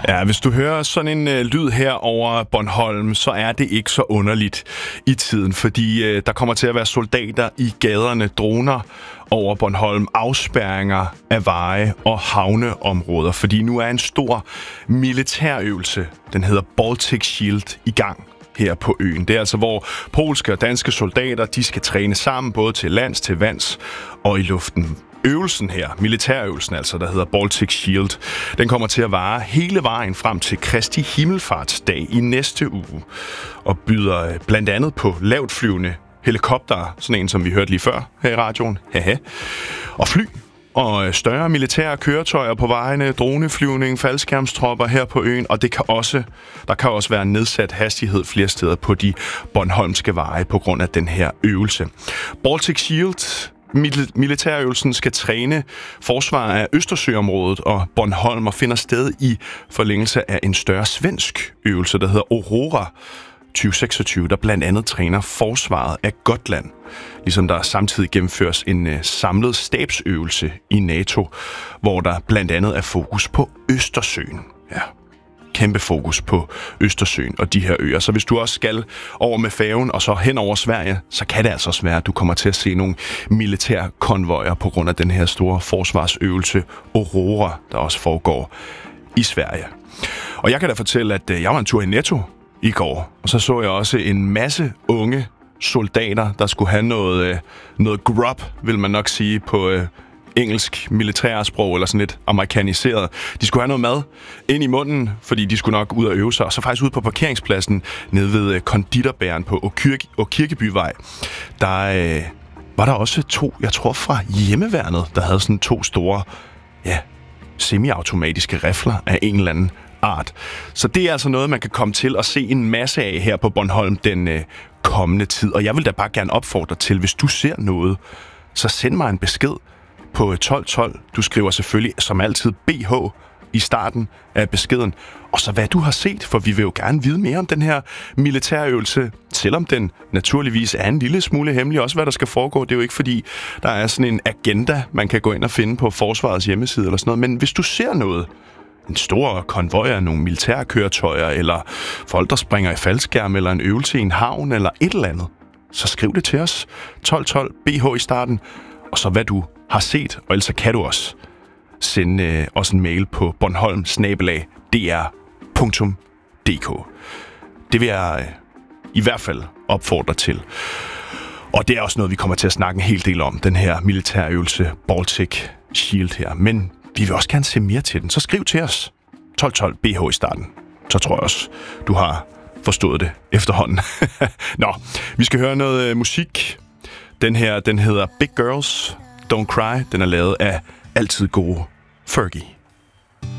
Ja, hvis du hører sådan en lyd her over Bornholm, så er det ikke så underligt i tiden, fordi der kommer til at være soldater i gaderne, droner over Bornholm, afspærringer af veje og havneområder, fordi nu er en stor militærøvelse, den hedder Baltic Shield, i gang her på øen. Det er altså, hvor polske og danske soldater, de skal træne sammen, både til lands, til vands og i luften. Øvelsen her, militærøvelsen altså, der hedder Baltic Shield, den kommer til at vare hele vejen frem til Kristi Himmelfartsdag i næste uge, og byder blandt andet på lavtflyvende helikoptere, sådan en som vi hørte lige før her i radioen, og fly og større militære køretøjer på vejene, droneflyvning, faldskærmstropper her på øen, og der kan også være nedsat hastighed flere steder på de bornholmske veje på grund af den her øvelse. Baltic Shield, militærøvelsen, skal træne forsvar af Østersøområdet og Bornholm og finder sted i forlængelse af en større svensk øvelse, der hedder Aurora 2026, der blandt andet træner forsvaret af Gotland, ligesom der samtidig gennemføres en samlet stabsøvelse i NATO, hvor der blandt andet er fokus på Østersøen. Ja, kæmpe fokus på Østersøen og de her øer. Så hvis du også skal over med færgen og så hen over Sverige, så kan det altså også være, at du kommer til at se nogle militære konvojer på grund af den her store forsvarsøvelse Aurora, der også foregår i Sverige. Og jeg kan da fortælle, at jeg var en tur i Netto i går, og så jeg også en masse unge soldater, der skulle have noget grub, vil man nok sige på engelsk militærsprog, eller sådan lidt amerikaniseret. De skulle have noget mad ind i munden, fordi de skulle nok ud og øve sig. Og så faktisk ude på parkeringspladsen nede ved konditorbæren på Kirkebyvej, der var der også to, jeg tror fra hjemmeværnet, der havde sådan to store, semiautomatiske rifler af en eller anden art. Så det er altså noget, man kan komme til at se en masse af her på Bornholm den kommende tid. Og jeg vil da bare gerne opfordre til, hvis du ser noget, så send mig en besked på 1212. Du skriver selvfølgelig som altid BH i starten af beskeden. Og så hvad du har set, for vi vil jo gerne vide mere om den her militærøvelse, selvom den naturligvis er en lille smule hemmelig, også hvad der skal foregå. Det er jo ikke fordi, der er sådan en agenda, man kan gå ind og finde på forsvarets hjemmeside eller sådan noget. Men hvis du ser noget, en stor konvoj af nogle militærkøretøjer, eller folk, der springer i faldskærm, eller en øvelse i en havn, eller et eller andet, så skriv det til os. 1212 BH i starten, og så hvad du har set, og ellers kan du også sende os en mail på bornholm@dr.dk. Det vil jeg i hvert fald opfordre til. Og det er også noget, vi kommer til at snakke en hel del om, den her militærøvelse Baltic Shield her. Men vi vil også gerne se mere til den, så skriv til os. 1212 BH i starten. Så tror jeg også, du har forstået det efterhånden. Nå, vi skal høre noget musik. Den her, den hedder Big Girls Don't Cry. Den er lavet af altid gode Fergie.